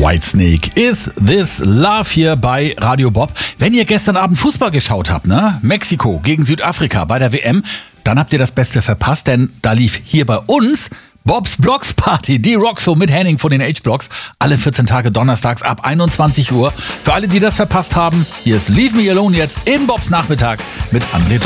Whitesnake, Is This Love hier bei Radio Bob. Wenn ihr gestern Abend Fußball geschaut habt, ne? Mexiko gegen Südafrika bei der WM, dann habt ihr das Beste verpasst, denn da lief hier bei uns Bobs Blocks Party, die Rockshow mit Henning von den H-Blocks, alle 14 Tage donnerstags ab 21 Uhr. Für alle, die das verpasst haben, hier ist Leave Me Alone jetzt in Bobs Nachmittag mit André